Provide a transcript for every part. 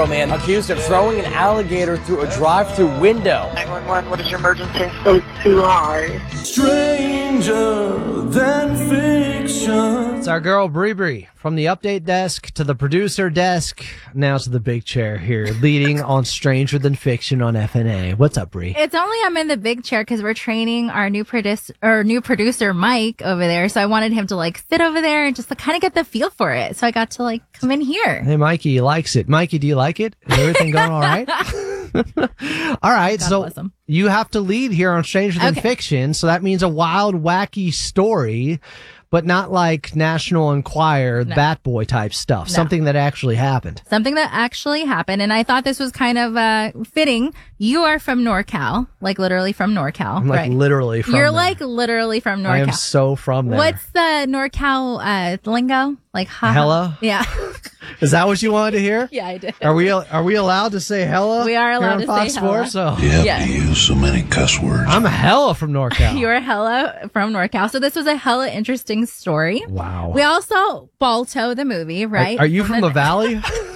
Metro man accused of throwing an alligator through a drive-through window. 911, what is your emergency? It's too high. Stranger than fiction. It's our girl Bree from the update desk to the producer desk, now to the big chair here, leading on Stranger Than Fiction on FNA. What's up, Bree? It's only I'm in the big chair because we're training our new producer Mike over there. So I wanted him to like sit over there and just kind of get the feel for it. So I got to like come in here. Hey, Mikey, he likes it. Mikey, do you like it? Is everything going all right? All right, God so bless him. you have to lead here on Stranger Than Okay. Fiction. So that means a wild, wacky story, but not like National Enquirer, Bat Boy type stuff. No. Something that actually happened. Something that actually happened. And I thought this was kind of fitting. You are from NorCal, like literally from NorCal. I'm like right? literally from You're there. like literally from NorCal. I am so from there. What's the NorCal lingo? Like Hella? Yeah. Is that what you wanted to hear? Yeah, I did. Are we allowed to say hella? We are allowed here to on say Fox Sports? hella. Oh. You have Yeah. to use so many cuss words. I'm hella from NorCal. You're hella from NorCal. So this was a hella interesting story. Wow. We all saw Balto, the movie, right? Are you from the Valley?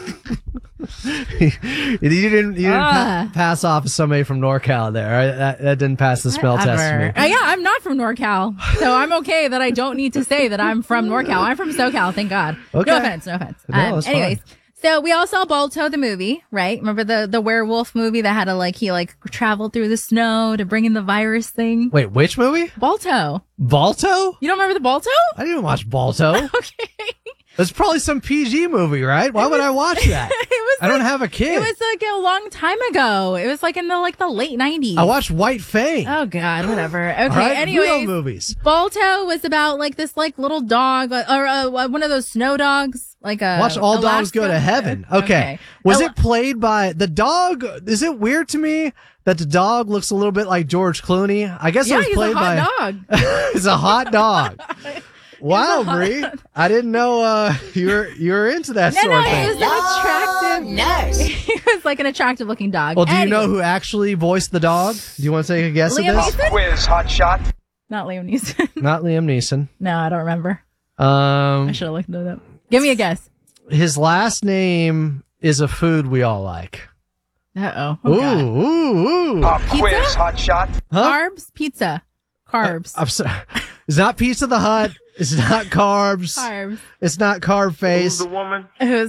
you didn't pass off as somebody from NorCal there. Right? That didn't pass the smell test for me. Yeah, I'm not from NorCal. So I'm okay that I don't need to say that I'm from NorCal. I'm from SoCal, thank God. Okay. No offense. No, that's anyways, fine. so we all saw Balto, the movie, right? Remember the werewolf movie that had he traveled through the snow to bring in the virus thing? Wait, which movie? Balto. Balto? You don't remember the Balto? I didn't watch Balto. Okay. It's probably some PG movie, right? Why would I watch that? I don't have a kid. It was like a long time ago. It was like in the late 90s. I watched White Fang. Oh God, whatever. Okay, All right? anyways. Real movies. Balto was about this little dog or one of those snow dogs, Watch All Dogs Go to Heaven. Okay. Was it played by the dog? Is it weird to me that the dog looks a little bit like George Clooney? I guess it was he's played a hot by. dog. It's a hot dog. Wow, Bree! I didn't know you were into that sort of He thing. was an attractive. He was like an attractive looking dog. Well, do you know who actually voiced the dog? Do you want to take a guess Liam at this? Neeson? Quiz, hot shot. Not Liam Neeson. Not Liam Neeson. No, I don't remember. I should have looked it up. Give me a guess. His last name is a food we all like. Uh oh. Ooh. Pop quiz, hot shot. Huh? Carbs, pizza, carbs, I'm sorry. It's not Pizza the Hut. It's not carbs. carbs. It's not Carb Who's Face. the woman? It was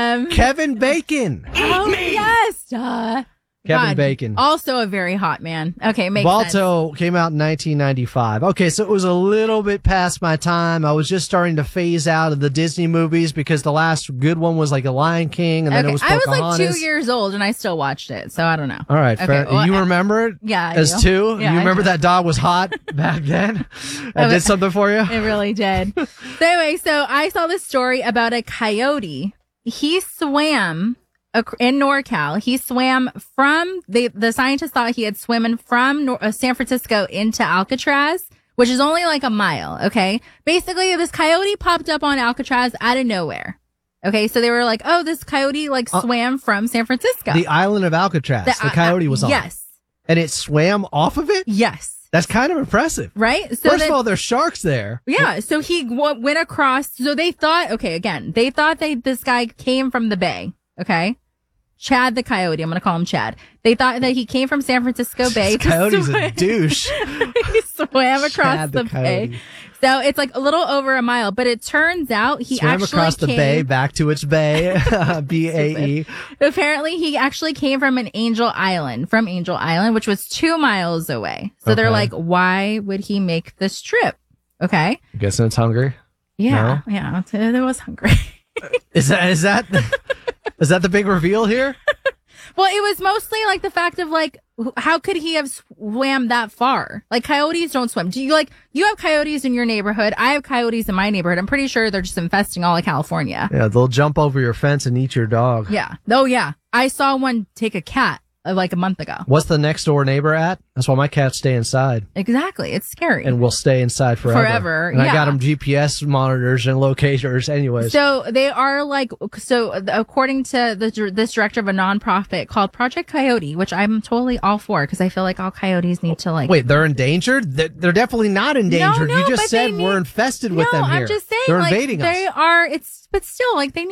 Kevin Bacon. Oh yes, Kevin God, Bacon. Also a very hot man. Okay, makes sense. Balto came out in 1995. Okay, so it was a little bit past my time. I was just starting to phase out of the Disney movies because the last good one was like The Lion King, and then it was I was Pocahontas. like 2 years old and I still watched it, so I don't know. All right, Okay, fair. well, You remember it? Yeah, I As do. two? Yeah, You I remember do. that dog was hot back then? That did something for you? It really did. So anyway, so I saw this story about a coyote. He swam in NorCal. He swam from the scientists thought he had swum from San Francisco into Alcatraz, which is only like a mile. Okay. Basically, this coyote popped up on Alcatraz out of nowhere. Okay. So they were like, oh, this coyote swam from San Francisco. The island of Alcatraz. The coyote was on. Yes. And it swam off of it? Yes. That's kind of impressive. Right? So First of all, there's sharks there. Yeah, so he went across. So they thought, they thought this guy came from the Bay. Okay, Chad the coyote. I'm gonna call him Chad. They thought that he came from San Francisco Bay. This coyote's a douche. He swam across Chad the coyote. bay. So it's like a little over a mile, but it turns out he Swam actually across the came, bay, back to its bay. B-A-E. Apparently, he actually came from Angel Island, which was 2 miles away. So they're Okay. like, why would he make this trip? Okay. I'm guessing it's hungry. Yeah. Yeah. It was hungry. Is that the big reveal here? Well, it was mostly like the fact of like, how could he have swam that far? Like coyotes don't swim. Do you you have coyotes in your neighborhood? I have coyotes in my neighborhood. I'm pretty sure they're just infesting all of California. Yeah, they'll jump over your fence and eat your dog. Yeah. Oh yeah. I saw one take a cat like a month ago. What's the next door neighbor at? That's why my cats stay inside Exactly. It's scary. and will stay inside forever. Forever, And I got yeah. them GPS monitors and locators anyways. So they are according to this director of a nonprofit called Project Coyote, which I'm totally all for because I feel like all coyotes need to Wait, they're endangered? They're definitely not endangered. No, you just but said they we're need- infested with them here. I'm just saying They're like invading us. they are. But still, like they